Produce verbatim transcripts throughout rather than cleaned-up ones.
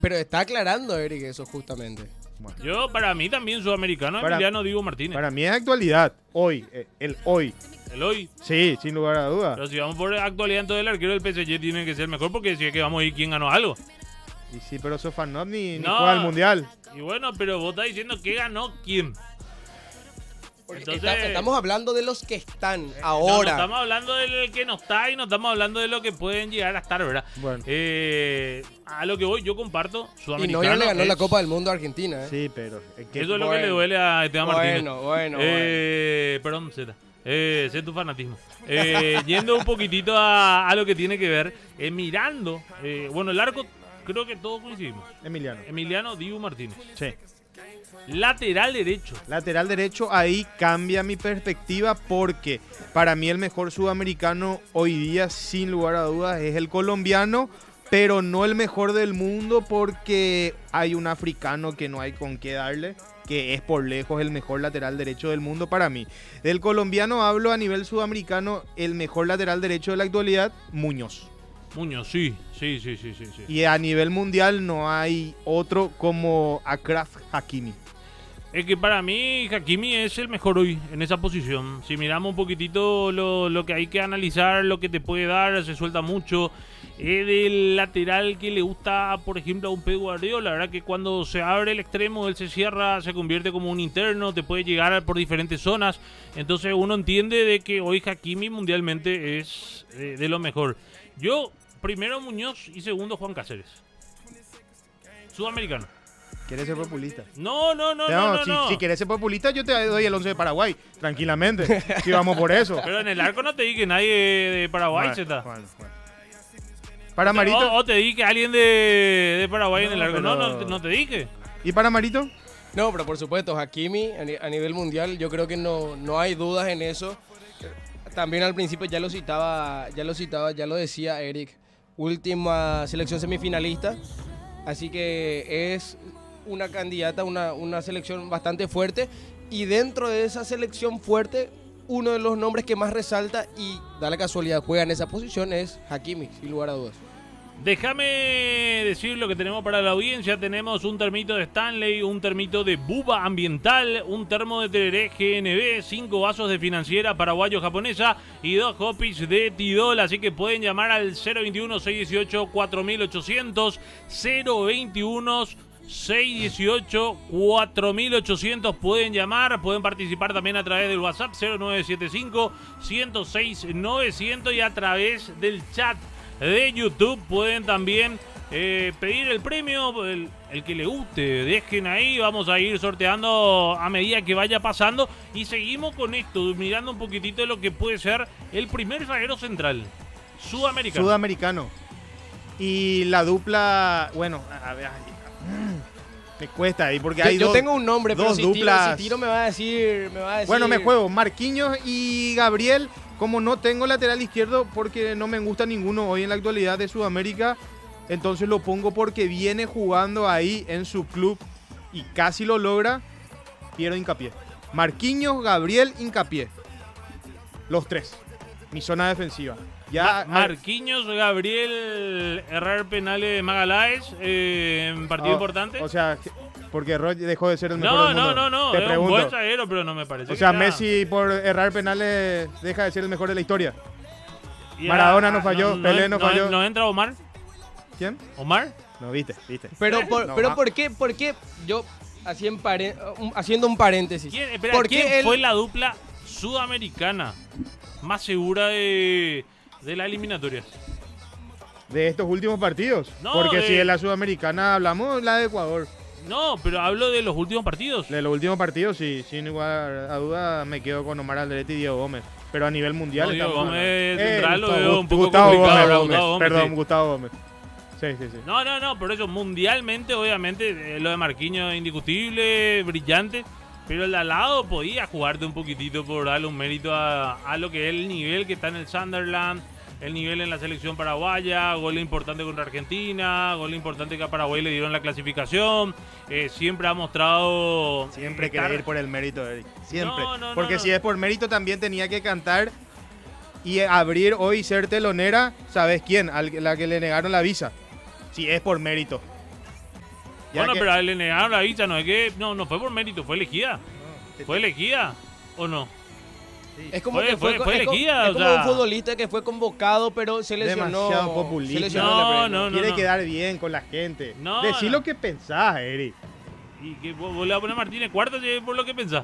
Pero está aclarando, Eric, eso justamente. Bueno, Yo, para mí también sudamericano, Para- Emiliano Dibu Martínez. para mí es actualidad. Hoy, eh, el hoy. El hoy. Sí, sin lugar a dudas. Pero si vamos por actualidad, entonces el arquero del P S G tiene que ser mejor porque si es que vamos a ir quién ganó algo. Y sí, pero Sofanov ni, ni No. juega al mundial. Y bueno, pero vos estás diciendo que ganó quién. Porque Entonces- está- estamos hablando de los que están No, no ahora. estamos hablando del que no está y no estamos hablando de lo que pueden llegar a estar, ¿verdad? Bueno. Eh, a lo que voy, yo comparto. Y Sudamericano Neuer le ganó es- la Copa del Mundo a Argentina, ¿eh? Sí, pero... es que- Eso es lo que Bueno. le duele a Esteban Martínez. Bueno, bueno, Eh, perdón, Z. Eh, sé tu fanatismo. Eh, yendo un poquitito a, a lo que tiene que ver, eh, mirando, eh, bueno, el arco, creo que todos coincidimos. Emiliano. Emiliano Dibu Martínez. Sí. Lateral derecho. Lateral derecho, ahí cambia mi perspectiva porque para mí el mejor sudamericano hoy día, sin lugar a dudas, es el colombiano, pero no el mejor del mundo porque hay un africano que no hay con qué darle, que es por lejos el mejor lateral derecho del mundo para mí. Del colombiano hablo a nivel sudamericano, el mejor lateral derecho de la actualidad, Muñoz. Muñoz, sí, sí, sí, sí, sí. sí. Y a nivel mundial no hay otro como Achraf Hakimi. Es que para mí Hakimi es el mejor hoy en esa posición. Si miramos un poquitito lo, lo que hay que analizar, lo que te puede dar, se suelta mucho. Es del lateral que le gusta, por ejemplo, a un Pep Guardiola. La verdad que cuando se abre el extremo, él se cierra, se convierte como un interno, te puede llegar por diferentes zonas. Entonces uno entiende de que hoy Hakimi mundialmente es eh, de lo mejor. Yo, primero Muñoz y segundo Juan Cáceres. Sudamericano. ¿Quieres ser populista? No, no, no, No, no, no, si, no. si quieres ser populista, yo te doy el once de Paraguay, tranquilamente. Si vamos por eso. Pero en el arco no te di que nadie de Paraguay, Bueno, Zeta. bueno, bueno. Para Marito. O, o te di que alguien de, de Paraguay en el No, arco. No, pero- no, te- no te dije. ¿Y para Marito? No, pero por supuesto, Hakimi a, ni- a nivel mundial, yo creo que no, no hay dudas en eso. También al principio ya lo citaba, ya lo citaba, ya lo decía Eric, última selección semifinalista, así que es una candidata, una, una selección bastante fuerte, y dentro de esa selección fuerte, uno de los nombres que más resalta y da la casualidad juega en esa posición es Hakimi, sin lugar a dudas. Déjame decir lo que tenemos para la audiencia. Tenemos un termito de Stanley, un termito de Buba Ambiental, un termo de Tereré G N B, cinco vasos de Financiera Paraguayo-Japonesa y dos copies de Tidol. Así que pueden llamar al cero veintiuno, seiscientos dieciocho, cuatro mil ochocientos, cero veintiuno, seiscientos dieciocho, cuatro mil ochocientos. Pueden llamar, pueden participar también a través del WhatsApp cero nueve siete cinco, ciento seis, novecientos y a través del chat de YouTube pueden también eh, pedir el premio, el, el que le guste, dejen ahí, vamos a ir sorteando a medida que vaya pasando y seguimos con esto, mirando un poquitito de lo que puede ser el primer zaguero central sudamericano. Sudamericano. Y la dupla, bueno, a ver, me cuesta ahí porque Yo, hay yo dos, tengo un nombre, pero dos si tiro, duplas. si tiro me va a decir, me va a decir. Bueno, me juego Marquinhos y Gabriel. Como no tengo lateral izquierdo porque no me gusta ninguno hoy en la actualidad de Sudamérica, entonces lo pongo porque viene jugando ahí en su club y casi lo logra. Quiero hincapié. Marquinhos, Gabriel, hincapié. Los tres. Mi zona defensiva. Ya Ma- Marquinhos, Gabriel, errar penales de Magaláes eh, en partido Ah, importante. O sea, porque Roy dejó de ser el mejor no, del no, mundo. no, no, Te es un pregunto. buen zaguero, pero no me parece. O que sea, sea- Messi por errar penales deja de ser el mejor de la historia. Ya, Maradona no falló, Pelé no falló. ¿No entra Omar? ¿Quién? ¿Omar? No, viste, viste. Pero, por, No, pero va. ¿por qué? ¿Por qué? Yo, así en pare- um, haciendo un paréntesis. ¿Quién, espera, ¿Por ¿quién qué él- fue la dupla sudamericana más segura de, de la eliminatoria? De estos últimos partidos. No, Porque de- si de la sudamericana hablamos, la de Ecuador. No, pero hablo de los últimos partidos. De los últimos partidos, sí, sin lugar a duda, me quedo con Omar Alderete y Diego Gómez. Pero a nivel mundial No, Diego estamos Gómez hablando. central lo Gustavo- veo un poco Gustavo complicado, Gómez, ¿verdad? Gómez, Gustavo Gómez, perdón, sí. Gustavo Gómez. Sí, sí, sí. No, no, no, por eso mundialmente, obviamente, eh, lo de Marquinhos es indiscutible, brillante. Pero el de al lado podía jugarte un poquitito por darle un mérito a, a lo que es el nivel que está en el Sunderland, el nivel en la selección paraguaya, gol importante contra Argentina, gol importante que a Paraguay le dieron la clasificación. Eh, siempre ha mostrado. Siempre estar- quiere ir por el mérito, Eric. Siempre. No, no, Porque no, si no. es por mérito también tenía que cantar y abrir hoy y ser telonera, ¿sabes quién? Al- la que le negaron la visa. Si es por mérito. Ya Bueno, que- pero a él le negaron la visa, no es que. No, no fue por mérito, fue elegida. te- ¿Fue elegida o no? Es como Fue- que fue, fue- fue es co- elegida, es o como sea. un futbolista que fue convocado, pero se lesionó. Demasiado populista. Se lesionó No, en la Premier. no, no. Quiere quedar bien con la gente. No, Decí no. lo que pensás, Eric. ¿Y que vos, vos le vas a poner a Martínez cuarto si es por lo que pensás?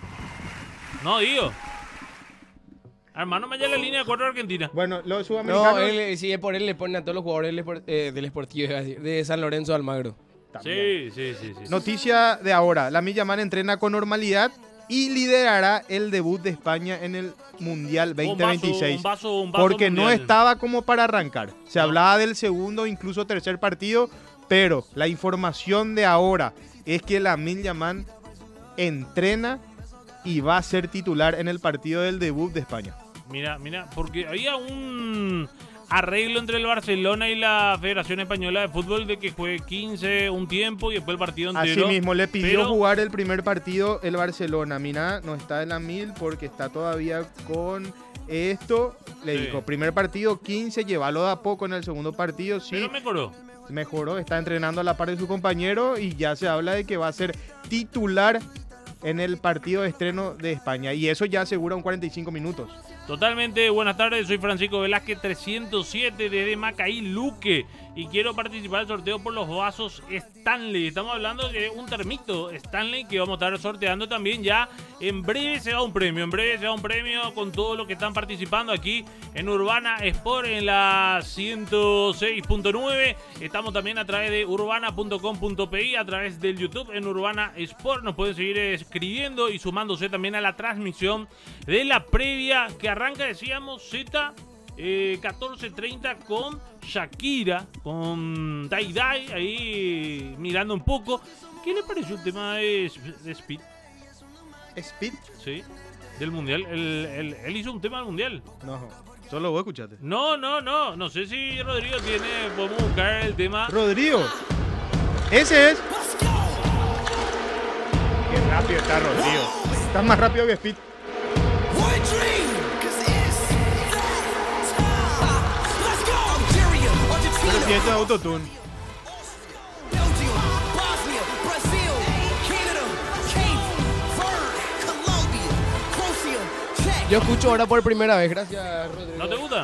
No, digo. Hermano, me la línea de cuatro de Argentina. Bueno, los sudamericanos... No, él, si es por él, le ponen a todos los jugadores del, espor- eh, del Sportivo, iba a decir, de San Lorenzo de Almagro. también. Sí, sí, sí, sí. Noticia de ahora. Lamine Yamal entrena con normalidad y liderará el debut de España en el Mundial veinte veintiséis. Un vaso, un vaso Porque no mundial. estaba como para arrancar. Se No. hablaba del segundo, incluso tercer partido, pero la información de ahora es que Lamine Yamal entrena y va a ser titular en el partido del debut de España. Mira, mira, porque había un arreglo entre el Barcelona y la Federación Española de Fútbol de que juegue quince un tiempo y después el partido entero. Así mismo, le pidió pero- jugar el primer partido el Barcelona. Mira, no está en la mil porque está todavía con esto. Le Sí. dijo, primer partido quince, llévalo de a poco en el segundo partido. Sí, Pero mejoró. mejoró, está entrenando a la par de su compañero y ya se habla de que va a ser titular en el partido de estreno de España. Y eso ya asegura un cuarenta y cinco minutos. Totalmente, buenas tardes, soy Francisco Velázquez trescientos siete desde Macaí, Luque, y quiero participar del sorteo por los vasos Stanley. Estamos hablando de un termito Stanley que vamos a estar sorteando también ya. En breve se va un premio, en breve se va un premio con todos los que están participando aquí en Urbana Sport en la ciento seis punto nueve. Estamos también a través de urbana punto com punto pe, a través del YouTube en Urbana Sport. Nos pueden seguir escribiendo y sumándose también a la transmisión de la previa que arranca, decíamos, Z eh, catorce treinta con Shakira, con Dai Dai, ahí mirando un poco. ¿Qué le pareció el tema de, de Speed? Speed. Sí, del Mundial. Él, él- él hizo un tema del Mundial. No, solo vos escuchaste. No, no, no. No sé si Rodrigo tiene. Podemos buscar el tema. Rodrigo. Ese es. Qué rápido está Rodrigo. Está más rápido que Speed. Pero si esto es autotune. Yo escucho ahora por primera vez, gracias, Rodrigo. ¿No te gusta?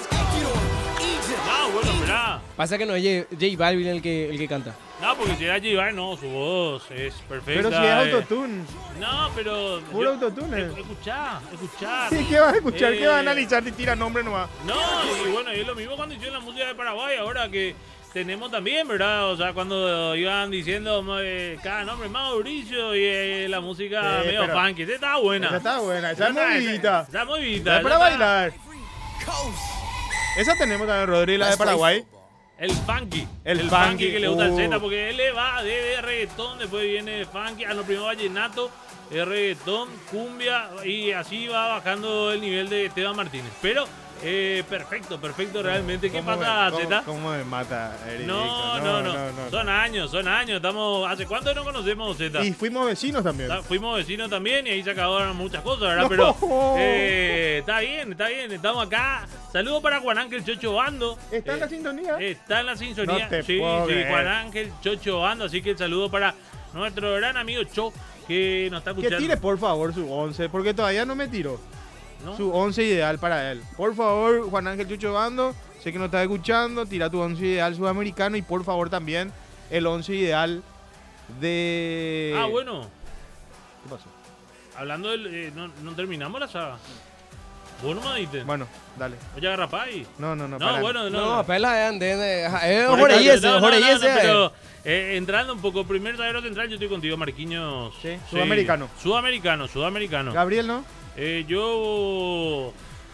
No, bueno, esperá. Pasa que no es J J Balvin el que, el que canta. No, porque si era J Balvin, no, su voz es perfecta. Pero si es eh. autotune. No, pero. Puro yo- autotune. eh, Escuchá, escuchá. Sí, ¿qué vas a escuchar? ¿Qué vas a Eh, analizar? Te tira nombre nomás. No, y bueno, y es lo mismo cuando hicieron la música de Paraguay, ahora que tenemos también, ¿verdad? O sea, cuando iban diciendo eh, cada nombre Mauricio y eh, la música Sí, medio pero- funky, esa está buena. Esa está buena, esa es Esa- movidita. Está movidita. Es para esa está- bailar. Esa tenemos también, Rodri, la de Paraguay. El funky. El funky, funky, que le gusta al uh. Z, porque él le va de reggaetón, después viene funky, a lo primero vallenato, de reggaetón, cumbia, y así va bajando el nivel de Esteban Martínez. Pero, eh, perfecto, perfecto realmente. ¿Qué ¿Cómo pasa, me- Z? ¿Cómo, cómo me mata, Eric? No, no, no, Son años, son años. Estamos. ¿Hace cuánto no conocemos, Z? Y fuimos vecinos también. Ta- Fuimos vecinos también y ahí se acabaron muchas cosas, ¿verdad? No. Pero eh, está bien, está bien. Estamos acá. Saludos para Juan Ángel Chocho Bando. ¿Está en Eh, la sintonía? Está en la sintonía. No te sí, puedo sí, creer. Juan Ángel Chocho Bando. Así que el saludo para nuestro gran amigo Cho que nos está Que escuchando. tire por favor su once, porque todavía no me tiró. ¿No? Su once ideal para él. Por favor, Juan Ángel Chucho Bando, sé que nos estás escuchando, tira tu once ideal sudamericano y por favor también el once ideal de... Ah, bueno. ¿Qué pasó? Hablando del. eh, no, no terminamos la saga. Vos no me diste. Bueno, dale. Oye, Garrapay. No, no, no. No, para. bueno, no. No, pela de andén. Es Por por eso, ahí no, ese, no, por no, ahí no, ese. pero, eh, entrando un poco, primer zaguero central, yo estoy contigo, Marquinhos. Sí, sudamericano. Sudamericano, sudamericano. Gabriel, ¿no? Eh, yo.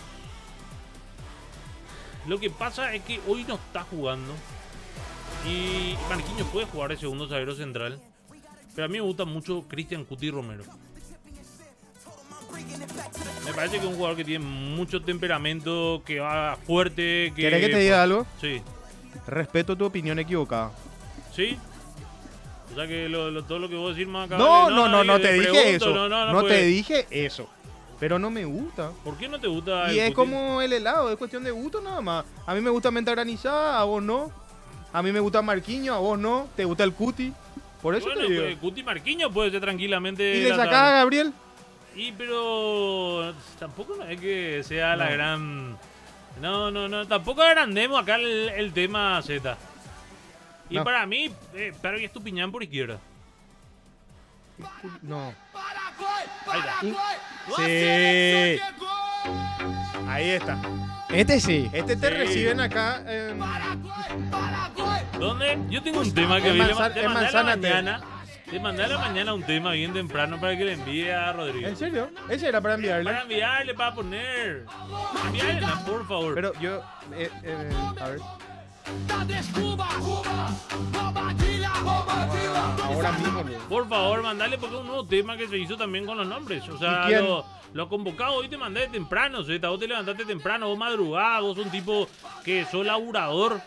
Lo que pasa es que hoy no está jugando. Y Marquinhos puede jugar de segundo zaguero central. Pero a mí me gusta mucho Cristian Cuti Romero. Me parece que es un jugador que tiene mucho temperamento, que va fuerte. Que, ¿Querés que te diga algo? Sí. Respeto tu opinión equivocada. ¿Sí? O sea que lo- lo- todo lo que vos decís más acá. No, vale, no, no, no yo te dije pregunto, eso. No, no, no, No pues, te dije eso. Pero no me gusta. ¿Por qué no te gusta Y el es Cuti? como el helado, es cuestión de gusto nada más. A mí me gusta menta granizada, a vos no. A mí me gusta Marquinhos, a vos no. ¿Te gusta el cuti? Por eso Bueno, te digo. pues, Cuti Marquinhos puede ser tranquilamente. ¿Y le la sacás tabla. a Gabriel? Y pero tampoco no es que sea la No. gran. No, no, no, tampoco agrandemos acá el, el tema Z. Y No. para mí, eh, Perry Estupiñán por izquierda. No. Ahí está. Sí. Ahí está. Este sí. Este te Sí. reciben acá. eh, ¿Dónde? Yo tengo un tema que Es vi, le manzana- ma- te es mandé a la manzana, te- mañana. Te mandé a la mañana un tema bien temprano para que le envíe a Rodrigo. ¿En serio? Ese era para enviarle. Para enviarle, para poner. Enviarle, por favor. Pero yo. eh, eh, a ver. Ahora mismo. lo- Por favor, mandale porque es un nuevo tema que se hizo también con los nombres. O sea, ¿Y quién? lo, lo convocado hoy te mandé de temprano, Zeta. Vos te levantaste temprano, vos madrugás, vos un tipo que sos laburador.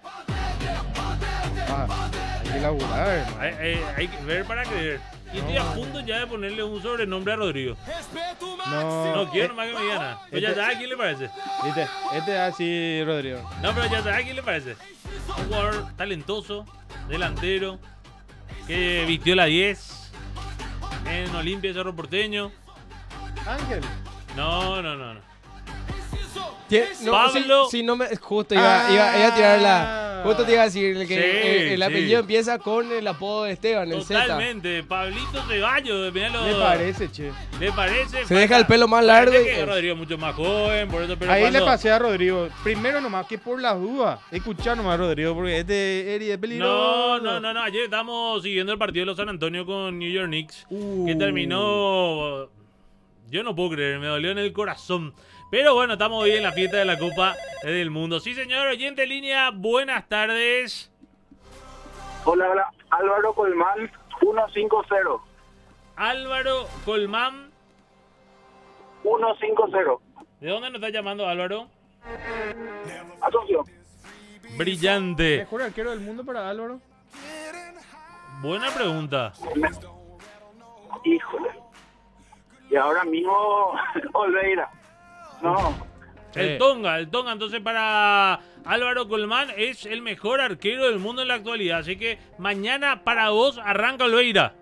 Ah, hay que laburar, hermano. Hay, hay- hay que ver para creer. Y estoy a punto ya de ponerle un sobrenombre a Rodrigo. No. No quiero más que me digan nada. Pues ya este- sabes a quién le parece. Viste, este es así, Rodrigo. No, pero ya sabes a quién le parece. Un jugador talentoso, delantero, que vistió la diez en Olimpia Cerro Porteño. Ángel. No, no, no, no. Tie- no, Pablo- Si, si no me. Justo iba, iba, iba a tirar la. Justo te iba a decir que Sí, el, el apellido sí. empieza con el apodo de Esteban, el Z. Totalmente. Pablito Ceballos, miralo. Me parece, che. ¿Le parece? Se deja el pelo más largo Parece y- que Rodrigo es mucho más joven, por eso, pero Ahí cuando- le pasé a Rodrigo. Primero nomás que por las dudas. Escuchá nomás, Rodrigo, porque este Eri es No, peligroso. no, no, no. Ayer estábamos siguiendo el partido de los San Antonio con New York Knicks, Uh. que terminó. Yo no puedo creer, me dolió en el corazón. Pero bueno, estamos hoy en la fiesta de la Copa del Mundo. Sí, señor, oyente en línea, buenas tardes. Hola, hola. Álvaro Colmán, ciento cincuenta. Álvaro Colmán. ciento cincuenta. ¿De dónde nos está llamando Álvaro? Asunción. Brillante. Mejor arquero del mundo para Álvaro. Buena pregunta. Híjole. Y ahora mismo, Olveira. No. El Eh. Tonga, el Tonga. Entonces para Álvaro Colmán es el mejor arquero del mundo en la actualidad. Así que mañana para vos arranca Olveira.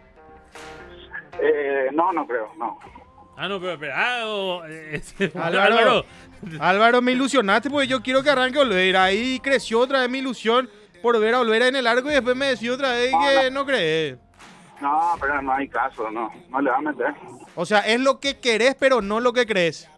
Eh, no, no creo, no. Ah, no, pero espera. Ah, oh, eh, Álvaro. Álvaro. Álvaro, me ilusionaste porque yo quiero que arranque Olveira. Ahí creció otra vez mi ilusión por ver a Olveira en el arco y después me decía otra vez que no crees. No, pero no hay caso, no. No le va a meter. O sea, es lo que querés, pero no lo que crees.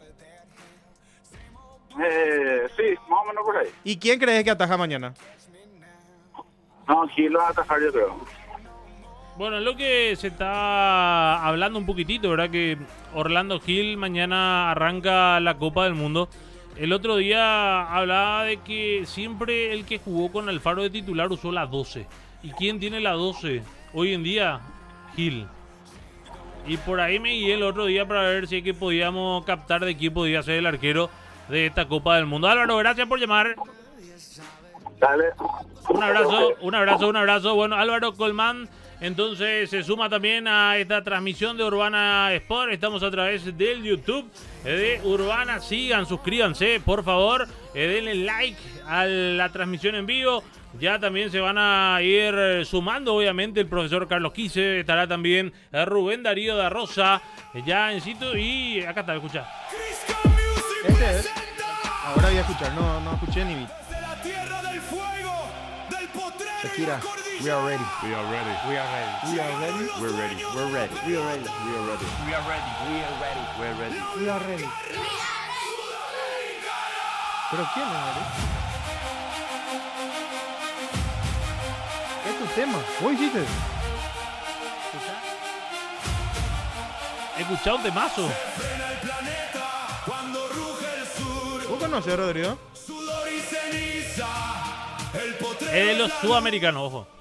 Eh, sí, más o menos por ahí. ¿Y quién crees que ataja mañana? No, Gil lo va a atajar, yo creo. Bueno, es lo que se está hablando un poquitito, ¿verdad? Que Orlando Gil mañana arranca la Copa del Mundo. El otro día hablaba de que siempre el que jugó con Alfaro de titular usó la doce. ¿Y quién tiene la doce hoy en día? Gil. Y por ahí me guié el otro día para ver si es que podíamos captar de quién podía ser el arquero de esta Copa del Mundo. Álvaro, gracias por llamar. Dale. Un abrazo, un abrazo, un abrazo. Bueno, Álvaro Colmán, entonces se suma también a esta transmisión de Urbana Sport. Estamos a través del YouTube de Urbana. Sigan, suscríbanse, por favor. Eh, denle like a la transmisión en vivo. Ya también se van a ir eh, sumando, obviamente, el profesor Carlos Quise. Estará también eh, Rubén Darío da Rosa, eh, ya en sitio. Y acá está, escucha. Este es. Ahora voy a escuchar, no, no escuché ni vi. Shakira, we are ready. We are ready. We are ready. We are ready. We're ready. We're ready. We are ready. We are ready. We are ready. We are ready. We're ready. We are ready. ¿Pero quién es, Ari? ¿Qué es tu tema? ¿Vos hiciste? Escuchá un temazo. ¿Vos conoces, Rodrigo? Es de los sudamericanos, ojo.